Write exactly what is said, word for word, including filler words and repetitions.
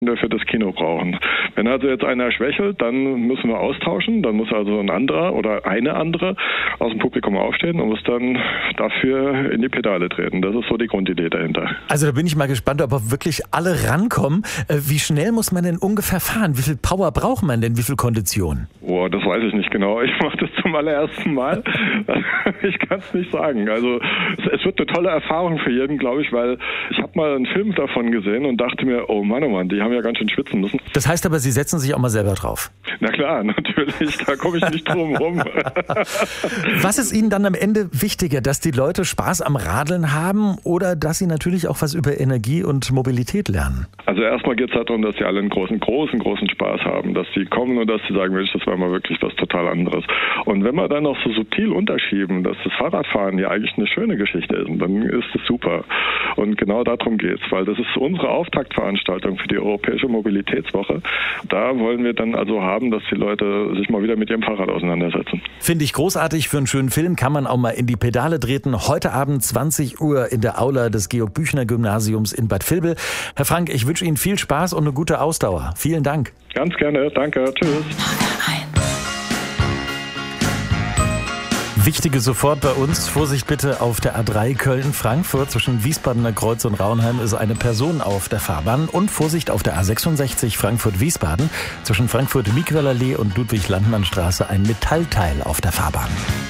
für das Kino brauchen. Wenn also jetzt einer schwächelt, dann müssen wir austauschen. Dann muss also ein anderer oder eine andere aus dem Publikum aufstehen und muss dann dafür in die Pedale treten. Das ist so die Grundidee dahinter. Also da bin ich mal gespannt, ob auch wirklich alle rankommen. Wie schnell muss man denn ungefähr fahren? Wie viel Power braucht man denn? Wie viel Kondition? Oh, das weiß ich nicht genau. Ich mache das zum allerersten Mal. Ich kann es nicht sagen. Also es wird eine tolle Erfahrung für jeden, glaube ich, weil ich habe mal einen Film davon gesehen und dachte mir, oh Mann, oh Mann, die haben ja ganz schön schwitzen müssen. Das heißt aber, Sie setzen sich auch mal selber drauf? Na klar, natürlich. Da komme ich nicht drum rum. Was ist Ihnen dann am Ende wichtiger, dass die Leute Spaß am Radeln haben oder dass sie natürlich auch was über Energie und Mobilität lernen? Also erstmal geht es darum, dass sie alle einen großen, großen, großen Spaß haben, dass sie kommen und dass sie sagen, Mensch, das war mal wirklich was total anderes. Und wenn wir dann noch so subtil unterschieben, dass das Fahrradfahren ja eigentlich eine schöne Geschichte ist, dann ist es super. Und genau darum geht's, weil das ist unsere Auftaktveranstaltung für die Europäische Mobilitätswoche. Da wollen wir dann also haben, dass die Leute sich mal wieder mit ihrem Fahrrad auseinandersetzen. Finde ich großartig. Für einen schönen Film kann man auch mal in die Pedale treten. Heute Abend zwanzig Uhr in der Aula des Georg-Büchner-Gymnasiums in Bad Vilbel. Herr Frank, ich wünsche Ihnen viel Spaß und eine gute Ausdauer. Vielen Dank. Ganz gerne. Danke. Tschüss. Wichtige sofort bei uns. Vorsicht bitte auf der A drei Köln-Frankfurt. Zwischen Wiesbadener Kreuz und Raunheim ist eine Person auf der Fahrbahn. Und Vorsicht auf der A sechsundsechzig Frankfurt-Wiesbaden. Zwischen Frankfurt-Miquellallee und Ludwig-Landmann-Straße ein Metallteil auf der Fahrbahn.